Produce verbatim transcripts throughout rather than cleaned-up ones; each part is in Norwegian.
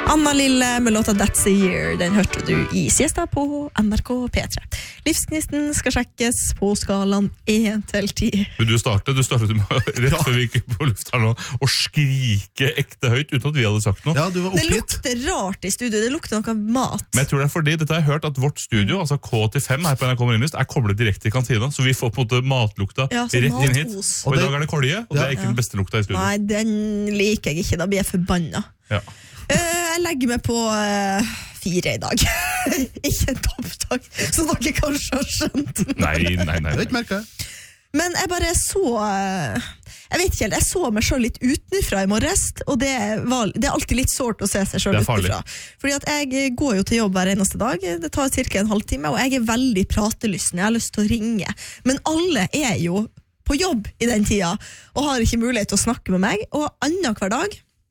Anna Lille med låta That's a Year. Den hørte du i siesta på N R K P tre. Livsgnisten skal sjekkes på skalaen én til ti. Men du startet, du startet med rett før vi gikk på lufta nå og skrike ekte høyt uten at vi hadde sagt noe. Ja, du var oppgitt. Det lukter rart i studio, det lukter noe mat. Men jeg tror det er fordi, dette har jeg hørt at vårt studio, altså K åttifem her på N R K Marienlyst, er koblet direkte i kantina, så vi får på en måte matlukta ja, rett inn hit. matos. Og i dag er det kolje, og det er ikke ja. den beste lukta i studio. Nei, den liker jeg ikke, da blir jeg forbanna. Ja. Uh, jeg legger meg på uh, fire i dag. Ikke en toppdag, så dere kanskje har skjønt. Nei, nei, nei. Jeg vet ikke merket. Men jeg bare så uh, Jeg vet ikke helt, jeg så meg selv litt utenfra i morges. Og det, var, det er alltid litt sårt å se seg selv utenfra. Fordi at jeg går jo til jobb hver eneste dag. Det tar cirka en halvtime, og jeg er veldig pratelysten. Jeg har lyst til å ringe. Men alle er jo på jobb i den tida og har ikke mulighet til å snakke med meg. Og annen hver dag,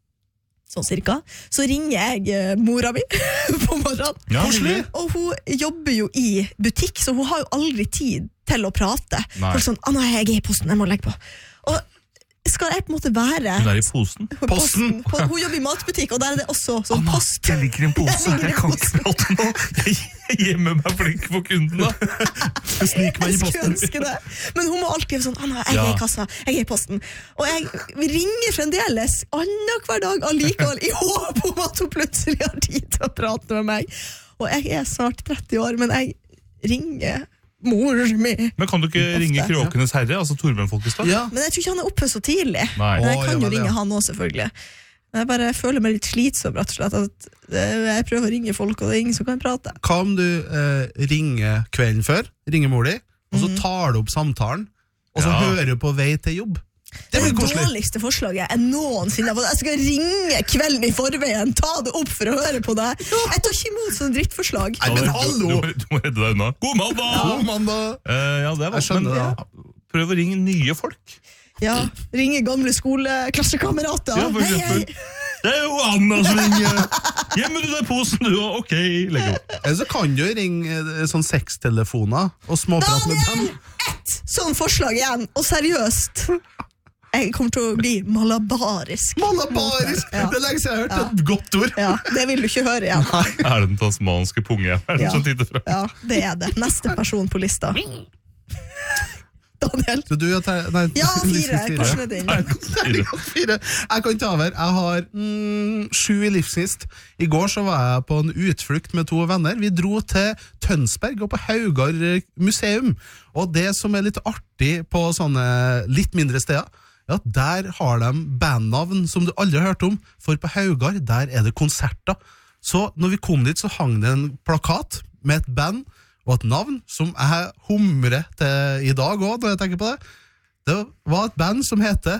sånn cirka, så ringer jeg uh, mora mi på morgenen. Ja, og hun jobber jo i butikk, så hun har jo aldri tid til å prate. Nei. Sånn, Anna, jeg er i posten, jeg må legge på. Og skal jeg på en måte være... Hun er i posen. Posten. posten. På, hun jobber i matbutikk, og der er det også sånn Anna, post. jeg ligger i en pose. Jeg, jeg kan ikke prate nå. Jeg gjemmer meg flink for kunden da. Jeg sniker meg i posten. Det. Men hun må alltid være sånn, Anna, jeg er Ja. i kassa, jeg er i posten. Og jeg ringer fremdeles annen hver dag allikevel, i håp om at hun plutselig har tid til å prate med meg. Og jeg er snart tretti år, men jeg ringer mor mi. Men kan du ikke Ofte. ringe Kråkenes herre, altså Torbjørn Folkestad? Ja. Men jeg tror ikke han er oppe så tidlig. Nei. Men jeg Å, kan ja, jo vel, ringe ja. han også, selvfølgelig. Men jeg bare føler meg litt slitsom, rett og slett. At jeg prøver å ringe folk, og det er ingen som kan prate. Hva om du eh, ringer kvelden før, ringer mor di, og så tar du opp samtalen, og så Ja. hører du på vei til jobb. Det Det er blir det koselig. dårligste forslaget jeg noensinne har fått. Jeg skal ringe kvelden i forveien, ta det opp for å høre på det. Jeg tar ikke imot sånne drittforslag. Nei, men Du- hallo! Du, du, du må redde deg unna. God mandag! God mandag! Eh, ja, det er Jeg skjønner men, det. ja, prøv å ringe nye folk. Ja, ringe gamle skoleklassekamerater. Ja, for Hei, hei. eksempel. Det er jo Anna som ringer. Gjemmer du deg posen du, og ok, legg opp. Eller så kan du jo ringe eh, sånn sextelefoner og småprate med dem. Daniel! Ett sånn forslag igjen, og seriøst. Jeg kommer til å bli malabarisk. Malabarisk! Ja. Det er lenge siden jeg har hørt Ja. et godt ord. Ja, det vil du ikke høre igjen. Er det den tasmanske pungejævelen Ja. som titter frem? Ja, det er det. Neste person på lista. Daniel. Så du, jeg, nei, Ja, fire. livsgnist fire. Hvordan er det Nei, inne? fire. Fire. Jeg kan ta over. Jeg har mm, sju i livsgnist. I går så var jeg på en utflukt med to venner. Vi dro til Tønsberg og på Haugar eh, museum. Og det som er litt artig på sånne litt mindre steder, ja, der har de bandnavn som du aldri har hørt om. For på Haugar, der er det konserter. Så når vi kom dit, så hang det en plakat med et band og et navn som jeg humrer til i dag også, når jeg tenker på det. Det var et band som heter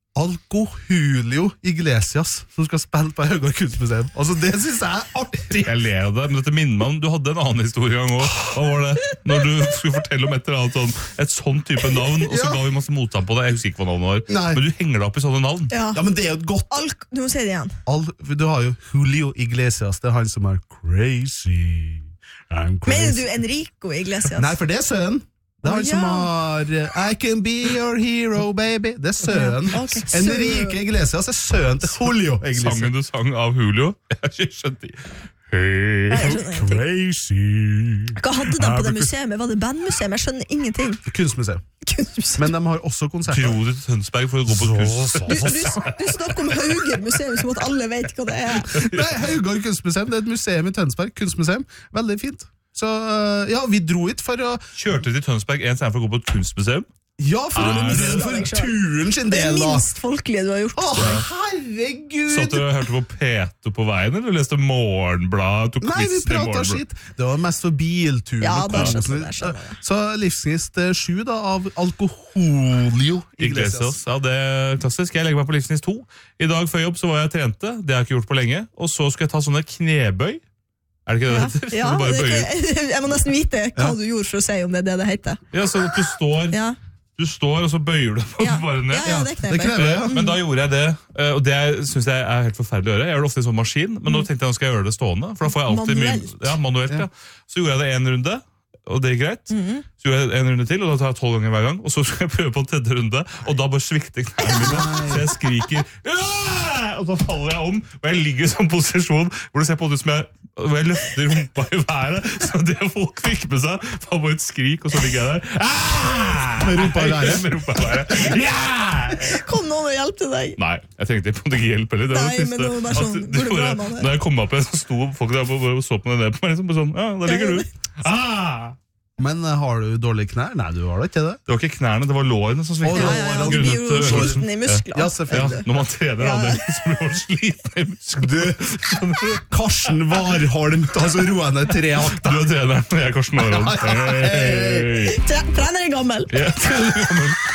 Alcohulio Iglesias, som skal spille på Haugar kunstmuseum. Altså, det synes jeg er artig. Jeg ler av det, men dette minner meg om du hadde en annen historie en gang også. Hva var det? Når du skulle fortelle om et eller annet sånn, et sånn type navn, og så Ja. ga vi masse motstand på det. Jeg husker ikke hva navnet var. Nei. Men du henger deg opp i sånne navn. Ja. Ja, men det er jo et godt Alk du må si det igjen. Al Du har jo Julio Iglesias, det er han som er crazy. I'm crazy. Mener du Enrico Iglesias? Nei, for det er sønnen. Det er Å, han som ja. har eh, I can be your hero, baby. Det er sønnen. Ok, Enrique Iglesias er sønnen til Julio Iglesias. Sangen du sang av Julio. Jeg skjønte ikke. Hey, Nei, jeg skjønner ingenting. Crazy. Hva hadde de på det museet? Var det bandmuseum? Jeg skjønner ingenting. Kunstmuseum. Kunstmuseum. Men de har også konserter. Dro du til Tønsberg for å gå på kurs? Du, du, du snakker om Hauger museum som at alle vet hva det er. Nei, Haugar kunstmuseum. Det er et museum i Tønsberg. Kunstmuseum. Veldig fint. Så øh, ja, vi dro hit for å Kjørte til Tønsberg en sted for å gå på et kunstmuseum? Ja, for, Er å, det- for turen sin Det er del, da. minst folkelige du har gjort. Å, Satt herregud! du og hørte på P to på veien, eller leste Morgenbladet? Tok Nei, vi quiz i prata Morgenbladet? skitt. Det var mest for bilturen. Ja, og det kosen. skjønner jeg, det skjønner jeg. Så livsgnist eh, sju da, av Alcoholio Iglesias. Iglesias. Ja, det er klassisk. Jeg legger meg på livsgnist to. I dag før jobb så var jeg trente, det har jeg ikke gjort på lenge. Og så skulle jeg ta sånne knebøy. Er det ikke det det heter? Ja, Hvor du bare det, bøyer. jeg må nesten vite hva Ja. du gjorde for å si om det er det det heter. Ja, så at du står, Ja, du står og så bøyer du på ja. bare ned. ja, ja det er Det knepet. krever ja. Men da gjorde jeg det, eh, og det synes jeg er helt forferdelig å gjøre. Jeg gjør det ofte i sånn maskin, men nå tenkte jeg nå skal jeg gjøre det stående. For da får jeg alltid Manuelt. mye ja, manuelt. Ja. Så gjorde jeg det en runde, og det gikk greit. Så gjorde jeg en runde til, og da tar jeg tolv ganger hver gang. Og så skal jeg prøve på en tredje runde, og da bare svikter knærne mine. Så jeg skriker «Ja!» og så faller jeg om, og jeg ligger i sånn posisjon hvor du ser på det som jeg, hvor jeg løfter rumpa i været, så det folk fikk med seg, var bare et skrik, og så ligger jeg der. Ah! Med rumpa i været? Med rumpa i været. Ja! Kom noen og hjelp til deg. Nei, jeg trengte på ikke hjelp heller. Det var Nei, det siste. men det var bare sånn, At går det bra, bare- mann? Når jeg kom opp igjen, så sto folk der og så på meg ned på meg, liksom, bare sånn, ja, der ligger du. Ah! Men eh, har du dårlige knær? Nei, du har da ikke det. Det var ikke knærne, det var lårene som sviktet. Ja, ja, ja, du blir jo sliten i muskler. Ja, Ja, selvfølgelig. når man trener Ja. andre, så blir man sliten i musklene. Karsten Warholm, altså roer ned tre hakk. Du er treneren, og jeg er Karsten Warholm. Hei! Tre- Trener er gammel. Ja, trener gammel.